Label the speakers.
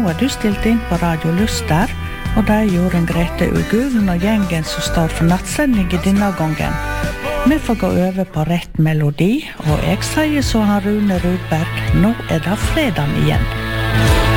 Speaker 1: var du stilt inn på Radio Luster, og det er Jorunn Grete Ugulen og gjengen som står for nattsending I denne gangen. Vi får gå over på rett melodi, og jeg sier så han Rune Rudberg, nå det fredag igjen.